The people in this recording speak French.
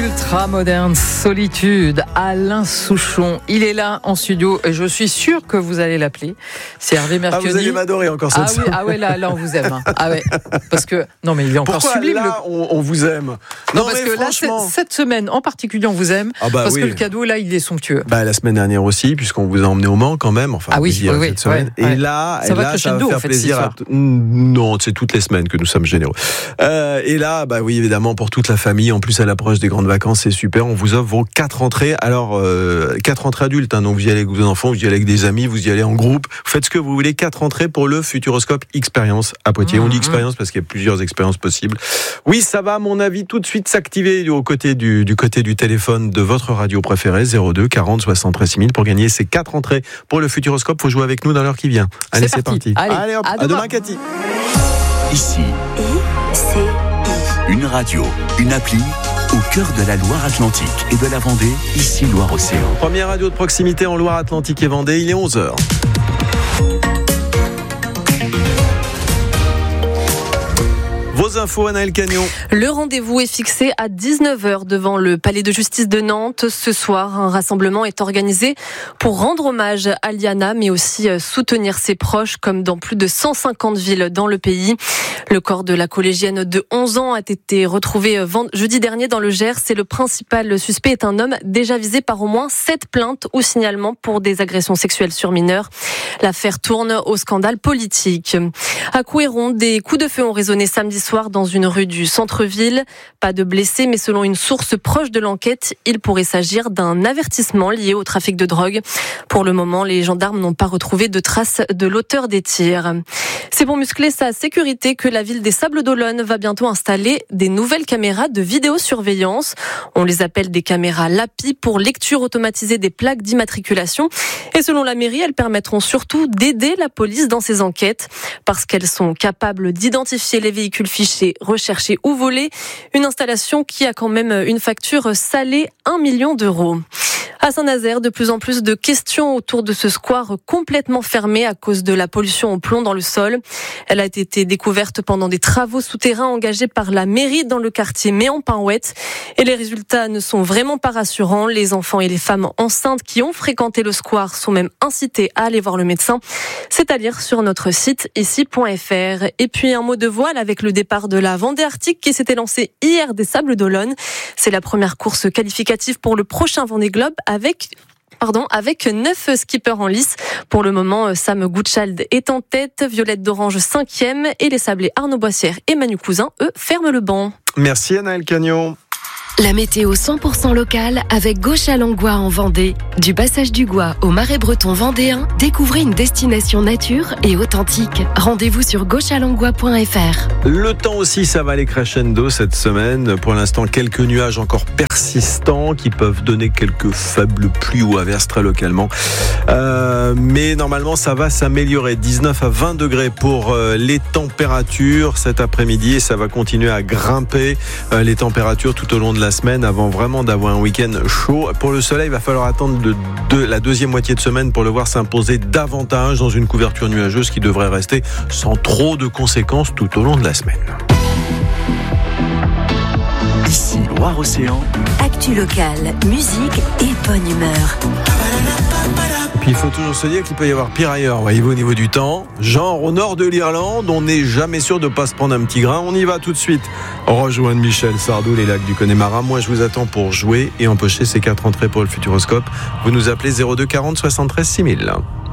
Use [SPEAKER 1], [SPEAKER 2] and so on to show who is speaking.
[SPEAKER 1] Ultra moderne solitude, Alain Souchon. Il est là en studio et je suis sûr que vous allez l'appeler. C'est Hervé Mercuri.
[SPEAKER 2] Ah, vous allez m'adorer encore cette semaine.
[SPEAKER 1] Ah ouais, là on vous aime. Hein. Ah ouais, parce que non mais il est encore
[SPEAKER 2] pourquoi
[SPEAKER 1] sublime.
[SPEAKER 2] Là, on vous aime.
[SPEAKER 1] Non parce que
[SPEAKER 2] franchement...
[SPEAKER 1] là, cette semaine en particulier on vous aime parce que le cadeau là il est somptueux.
[SPEAKER 2] La semaine dernière aussi, puisqu'on vous a emmené au Mans quand même. Enfin, cette semaine.
[SPEAKER 1] Ouais.
[SPEAKER 2] Et là,
[SPEAKER 1] ça va
[SPEAKER 2] faire plaisir. Non, c'est toutes les semaines que nous sommes généreux. Et là, évidemment pour toute la famille. En plus à l'approche des grandes vacances, c'est super. On vous offre vos 4 entrées. Alors 4 entrées adultes, hein, donc vous y allez avec vos enfants, vous y allez avec des amis, vous y allez en groupe. Vous faites ce que vous voulez. 4 entrées pour le Futuroscope Expérience à Poitiers. On dit expérience parce qu'il y a plusieurs expériences possibles. Oui, ça va à mon avis tout de suite s'activer du côté du téléphone de votre radio préférée 02 40 73 6000 pour gagner ces 4 entrées pour le Futuroscope. Faut jouer avec nous dans l'heure qui vient. Allez, c'est parti.
[SPEAKER 1] Allez hop,
[SPEAKER 2] à demain Cathy.
[SPEAKER 3] Ici, une radio, une appli au cœur de la Loire-Atlantique et de la Vendée, ici Loire-Océan.
[SPEAKER 2] Première radio de proximité en Loire-Atlantique et Vendée, il est 11h. Vos infos, Anaël Cagnon.
[SPEAKER 4] Le rendez-vous est fixé à 19h devant le palais de justice de Nantes. Ce soir, un rassemblement est organisé pour rendre hommage à Liana, mais aussi soutenir ses proches, comme dans plus de 150 villes dans le pays. Le corps de la collégienne de 11 ans a été retrouvé jeudi dernier dans le Gers. Et le principal suspect est un homme déjà visé par au moins 7 plaintes ou signalements pour des agressions sexuelles sur mineurs. L'affaire tourne au scandale politique. À Couëron, des coups de feu ont résonné samedi soir dans une rue du centre-ville. Pas de blessés, mais selon une source proche de l'enquête, il pourrait s'agir d'un avertissement lié au trafic de drogue. Pour le moment, les gendarmes n'ont pas retrouvé de traces de l'auteur des tirs. C'est pour muscler sa sécurité que la ville des Sables-d'Olonne va bientôt installer des nouvelles caméras de vidéosurveillance. On les appelle des caméras LAPI pour lecture automatisée des plaques d'immatriculation. Et selon la mairie, elles permettront surtout d'aider la police dans ses enquêtes parce qu'elles sont capables d'identifier les véhicules fichés, recherchés ou volés. Une installation qui a quand même une facture salée 1 million d'euros. À Saint-Nazaire, de plus en plus de questions autour de ce square complètement fermé à cause de la pollution au plomb dans le sol. Elle a été découverte pendant des travaux souterrains engagés par la mairie dans le quartier Méan-Pinouette. Et les résultats ne sont vraiment pas rassurants. Les enfants et les femmes enceintes qui ont fréquenté le square sont même incités à aller voir le médecin. C'est à lire sur notre site ici.fr. Et puis un mot de voile avec le départ de la Vendée Arctique qui s'était lancée hier des Sables-d'Olonne. C'est la première course qualificative pour le prochain Vendée Globe avec 9 skippers en lice. Pour le moment, Sam Goodchild est en tête, Violette d'Orange 5e et les Sablés Arnaud Boissière et Manu Cousin, eux, ferment le banc.
[SPEAKER 2] Merci Anaël Cagnon.
[SPEAKER 5] La météo 100% locale avec Gauche-à-Langlois en Vendée. Du passage du Gois au Marais breton vendéen, découvrez une destination nature et authentique. Rendez-vous sur gauchealanglois.fr.
[SPEAKER 2] Le temps aussi, ça va aller crescendo cette semaine. Pour l'instant, quelques nuages encore persistants qui peuvent donner quelques faibles pluies ou averses très localement. Mais normalement, ça va s'améliorer. 19 à 20 degrés pour les températures cet après-midi et ça va continuer à grimper les températures tout au long de la semaine avant vraiment d'avoir un week-end chaud. Pour le soleil, il va falloir attendre la deuxième moitié de semaine pour le voir s'imposer davantage dans une couverture nuageuse qui devrait rester sans trop de conséquences tout au long de la semaine.
[SPEAKER 3] Ici Loire-Océan.
[SPEAKER 5] Actu locale, musique et bonne humeur.
[SPEAKER 2] Et puis il faut toujours se dire qu'il peut y avoir pire ailleurs, voyez-vous, au niveau du temps. Genre au nord de l'Irlande, on n'est jamais sûr de ne pas se prendre un petit grain. On y va tout de suite. Rejoindre Michel Sardou, les lacs du Connemara. Moi, je vous attends pour jouer et empocher ces 4 entrées pour le Futuroscope. Vous nous appelez 02 40 73 6000.